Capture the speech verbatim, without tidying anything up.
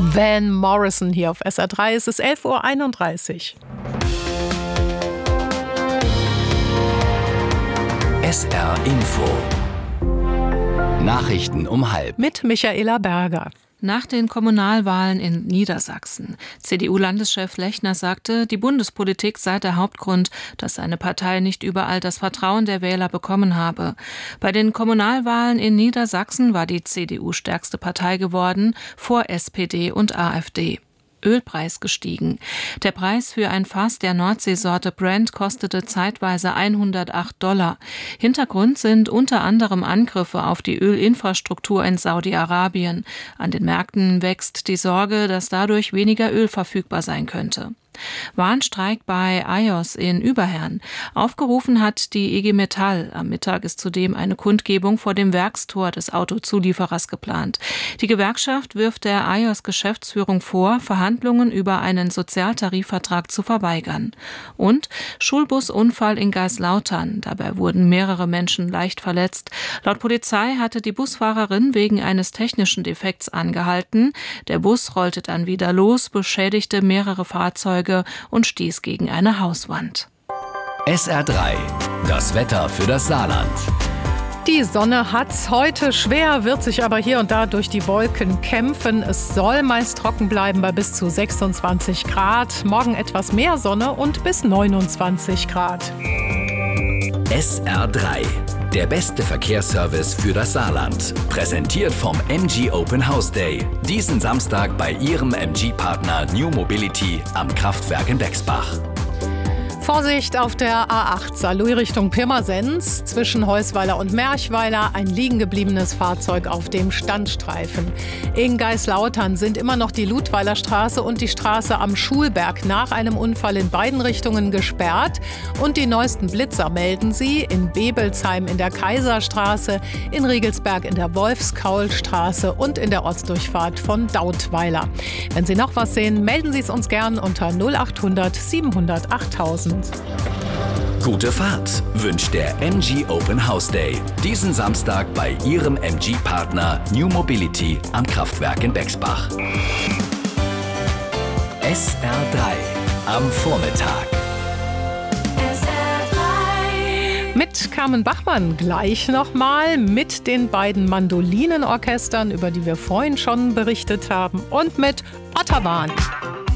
Van Morrison hier auf S R drei. Es ist elf Uhr einunddreißig. S R Info. Nachrichten um halb. Mit Michaela Berger. Nach den Kommunalwahlen in Niedersachsen. C D U-Landeschef Lechner sagte, die Bundespolitik sei der Hauptgrund, dass seine Partei nicht überall das Vertrauen der Wähler bekommen habe. Bei den Kommunalwahlen in Niedersachsen war die C D U stärkste Partei geworden, vor S P D und AfD. Ölpreis gestiegen. Der Preis für ein Fass der Nordseesorte Brent kostete zeitweise hundertacht Dollar. Hintergrund sind unter anderem Angriffe auf die Ölinfrastruktur in Saudi-Arabien. An den Märkten wächst die Sorge, dass dadurch weniger Öl verfügbar sein könnte. Warnstreik bei I O S in Überherrn. Aufgerufen hat die I G Metall. Am Mittag ist zudem eine Kundgebung vor dem Werkstor des Autozulieferers geplant. Die Gewerkschaft wirft der I O S-Geschäftsführung vor, Verhandlungen über einen Sozialtarifvertrag zu verweigern. Und Schulbusunfall in Geislautern. Dabei wurden mehrere Menschen leicht verletzt. Laut Polizei hatte die Busfahrerin wegen eines technischen Defekts angehalten. Der Bus rollte dann wieder los, beschädigte mehrere Fahrzeuge und stieß gegen eine Hauswand. S R drei. Das Wetter für das Saarland. Die Sonne hat's heute schwer, wird sich aber hier und da durch die Wolken kämpfen. Es soll meist trocken bleiben bei bis zu sechsundzwanzig Grad. Morgen etwas mehr Sonne und bis neunundzwanzig Grad. S R drei. Der beste Verkehrsservice für das Saarland. Präsentiert vom M G Open House Day. Diesen Samstag bei Ihrem M G-Partner New Mobility am Kraftwerk in Bexbach. Vorsicht auf der A acht Saarlouis Richtung Pirmasens. Zwischen Heusweiler und Merchweiler ein liegen gebliebenes Fahrzeug auf dem Standstreifen. In Geislautern sind immer noch die Ludweiler Straße und die Straße am Schulberg nach einem Unfall in beiden Richtungen gesperrt. Und die neuesten Blitzer melden sie in Bebelsheim in der Kaiserstraße, in Riegelsberg in der Wolfskaulstraße und in der Ortsdurchfahrt von Dautweiler. Wenn Sie noch was sehen, melden Sie es uns gern unter null achthundert siebenhundert achttausend. Gute Fahrt wünscht der M G Open House Day. Diesen Samstag bei Ihrem M G-Partner New Mobility am Kraftwerk in Bexbach. S R drei am Vormittag. Mit Carmen Bachmann gleich nochmal, mit den beiden Mandolinenorchestern, über die wir vorhin schon berichtet haben, und mit Otterwahn.